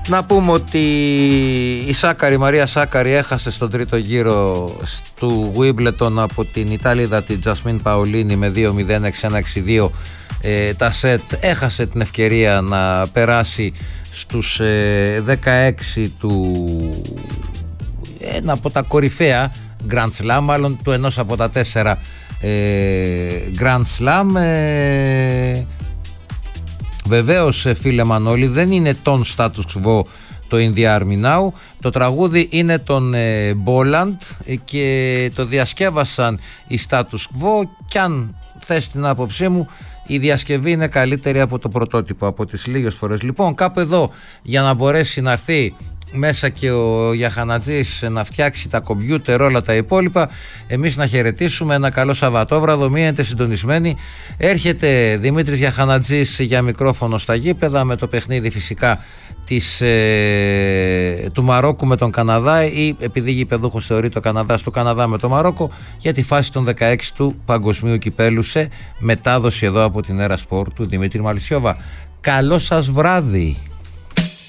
Να πούμε ότι η Μαρία Σάκαρη έχασε στον τρίτο γύρο του Wimbledon από την Ιταλίδα τη Τζασμίν Παολίνη με 2-0, 6-1, 6-2 τα σετ. Έχασε την ευκαιρία να περάσει στους 16 του ένα από τα κορυφαία Grand Slam, μάλλον του ενός από τα 4 Grand Slam. Βεβαίως, φίλε Μανώλη, δεν είναι τον Status Quo το In the Army Now. Το τραγούδι είναι τον Boland και το διασκεύασαν οι Status Quo, κι αν θες την άποψή μου, η διασκευή είναι καλύτερη από το πρωτότυπο, από τις λίγες φορές. Λοιπόν, κάπου εδώ, για να μπορέσει να έρθει μέσα και ο Γιαχανατζής να φτιάξει τα κομπιούτερ, όλα τα υπόλοιπα, εμείς να χαιρετήσουμε ένα καλό Σαββατόβραδο. Μείνετε συντονισμένοι. Έρχεται Δημήτρης Γιαχανατζής για μικρόφωνο στα γήπεδα, με το παιχνίδι φυσικά του Μαρόκου με τον Καναδά, ή επειδή γηπεδούχος θεωρεί το Καναδάς του Καναδά με το Μαρόκο, για τη φάση των 16 του Παγκοσμίου Κυπέλου, σε μετάδοση εδώ από την Έρα Σπορ του Δημήτρη Μαλισσιόβα. Καλό σας βράδυ.